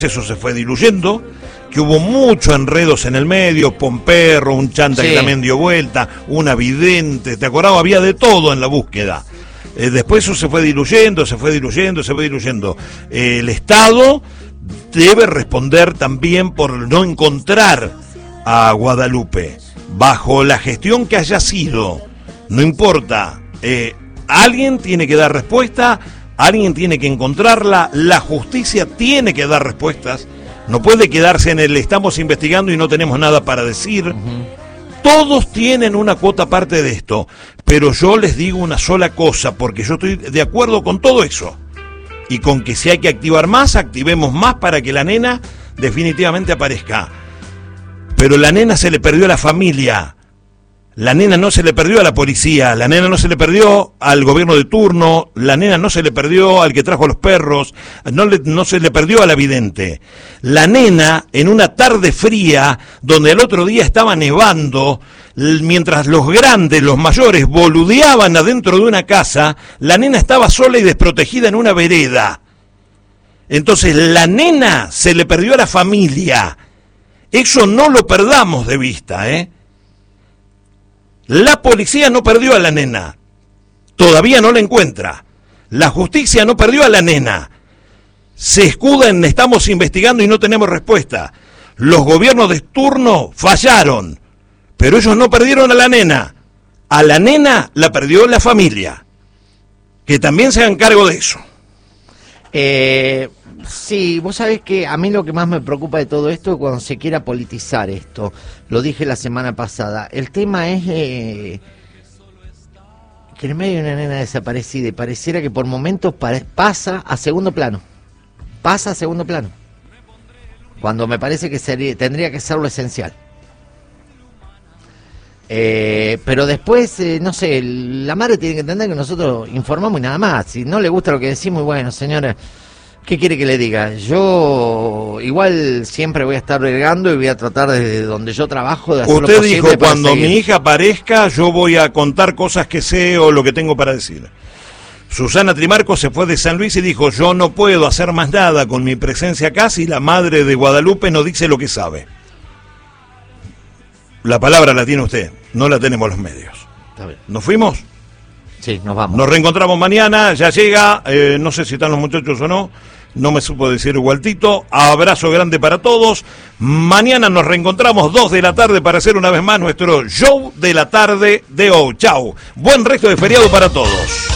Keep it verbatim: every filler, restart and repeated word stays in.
eso se fue diluyendo, que hubo muchos enredos en el medio, Pomperro, un chanta sí. que también dio vuelta, una vidente, ¿te acordás? Había de todo en la búsqueda. Eh, después eso se fue diluyendo, se fue diluyendo, se fue diluyendo. Eh, el Estado debe responder también por no encontrar a Guadalupe, bajo la gestión que haya sido, no importa, eh, alguien tiene que dar respuesta. Alguien tiene que encontrarla, la justicia tiene que dar respuestas, no puede quedarse en el estamos investigando y no tenemos nada para decir. Uh-huh. Todos tienen una cuota parte de esto, pero yo les digo una sola cosa, porque yo estoy de acuerdo con todo eso, y con que si hay que activar más, activemos más para que la nena definitivamente aparezca. Pero la nena se le perdió a la familia. La nena no se le perdió a la policía, la nena no se le perdió al gobierno de turno, la nena no se le perdió al que trajo a los perros, no, le, no se le perdió a la vidente. La nena, en una tarde fría, donde el otro día estaba nevando, mientras los grandes, los mayores, boludeaban adentro de una casa, la nena estaba sola y desprotegida en una vereda. Entonces, la nena se le perdió a la familia. Eso no lo perdamos de vista, ¿eh? La policía no perdió a la nena, todavía no la encuentra. La justicia no perdió a la nena, se escuda en estamos investigando y no tenemos respuesta. Los gobiernos de turno fallaron, pero ellos no perdieron a la nena. A la nena la perdió la familia, que también se hagan cargo de eso. Eh, sí, vos sabés que a mí lo que más me preocupa de todo esto es cuando se quiera politizar esto. Lo dije la semana pasada. El tema es eh, que en el medio de una nena desaparecida y pareciera que por momentos pare- pasa a segundo plano. Pasa a segundo plano. Cuando me parece que sería, tendría que ser lo esencial. Eh, pero después, eh, no sé, la madre tiene que entender que nosotros informamos y nada más. Si no le gusta lo que decimos, bueno, señora, ¿qué quiere que le diga? Yo igual siempre voy a estar bregando y voy a tratar desde donde yo trabajo de hacer lo posible. Usted dijo, cuando mi hija aparezca, yo voy a contar cosas que sé o lo que tengo para decir. Susana Trimarco se fue de San Luis y dijo, yo no puedo hacer más nada con mi presencia acá si la madre de Guadalupe no dice lo que sabe. La palabra la tiene usted, no la tenemos los medios. Está bien. ¿Nos fuimos? Sí, nos vamos. Nos reencontramos mañana, ya llega, eh, no sé si están los muchachos o no, no me supo decir Waltito. Abrazo grande para todos. Mañana nos reencontramos dos de la tarde para hacer una vez más nuestro show de la tarde de hoy. Chau. Buen resto de feriado para todos.